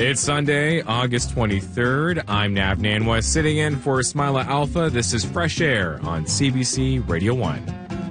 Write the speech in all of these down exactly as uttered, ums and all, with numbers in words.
It's Sunday, August twenty-third. I'm Nav Nanwa, sitting in for Ismaila Alpha. This is Fresh Air on C B C Radio one.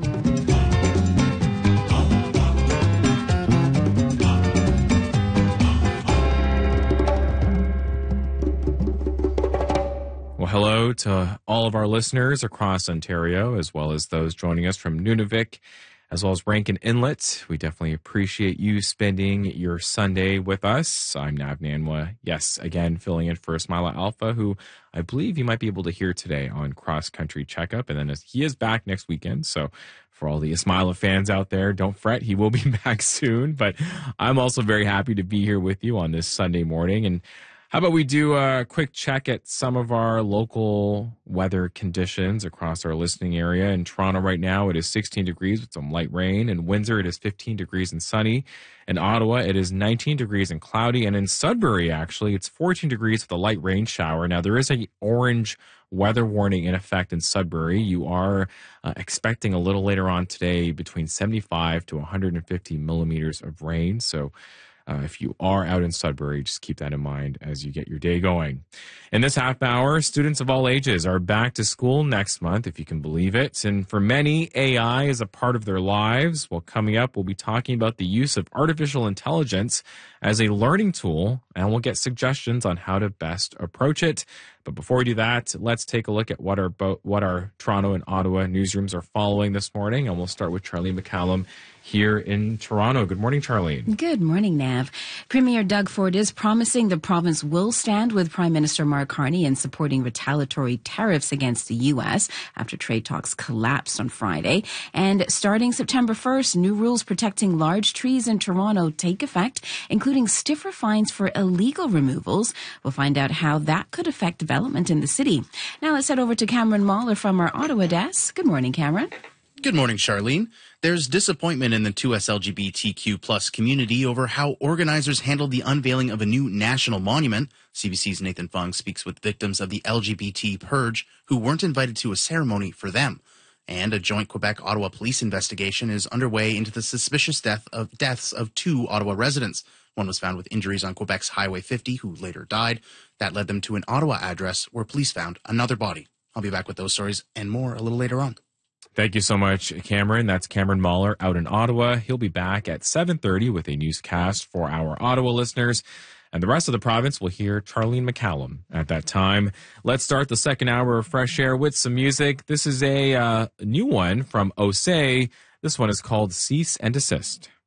Well, hello to all of our listeners across Ontario, as well as those joining us from Nunavik, as well as Rankin Inlet. We definitely appreciate you spending your Sunday with us. I'm Nav Nanwa. Yes, again, filling in for Ismaila Alpha, who I believe you might be able to hear today on Cross Country Checkup. And then he is back next weekend. So for all the Ismaila fans out there, don't fret. He will be back soon. But I'm also very happy to be here with you on this Sunday morning. And how about we do a quick check at some of our local weather conditions across our listening area. In Toronto right now, it is sixteen degrees with some light rain. In Windsor, it is fifteen degrees and sunny. In Ottawa, it is nineteen degrees and cloudy. And in Sudbury, actually, it's fourteen degrees with a light rain shower. Now, there is an orange weather warning in effect in Sudbury. You are uh, expecting a little later on today between seventy-five to one hundred fifty millimeters of rain. So Uh, if you are out in Sudbury, just keep that in mind as you get your day going. In this half hour, students of all ages are back to school next month, if you can believe it. And for many, A I is a part of their lives. Well, coming up, we'll be talking about the use of artificial intelligence as a learning tool, and we'll get suggestions on how to best approach it. But before we do that, let's take a look at what our what our Toronto and Ottawa newsrooms are following this morning. And we'll start with Charlene McCallum here in Toronto. Good morning, Charlene. Good morning, Nav. Premier Doug Ford is promising the province will stand with Prime Minister Mark Carney in supporting retaliatory tariffs against the U S after trade talks collapsed on Friday. And starting September first, new rules protecting large trees in Toronto take effect, including stiffer fines for illegal removals. We'll find out how that could affect development in the city. Now let's head over to Cameron Mahler from our Ottawa desk. Good morning, Cameron. Good morning, Charlene. There's disappointment in the two S L G B T Q plus community over how organizers handled the unveiling of a new national monument. C B C's Nathan Fung speaks with victims of the L G B T purge who weren't invited to a ceremony for them. And a joint Quebec-Ottawa police investigation is underway into the suspicious death of deaths of two Ottawa residents. One was found with injuries on Quebec's Highway fifty, who later died. That led them to an Ottawa address where police found another body. I'll be back with those stories and more a little later on. Thank you so much, Cameron. That's Cameron Mahler out in Ottawa. He'll be back at seven thirty with a newscast for our Ottawa listeners. And the rest of the province will hear Charlene McCallum at that time. Let's start the second hour of Fresh Air with some music. This is a uh, new one from Osei. This one is called Cease and Desist.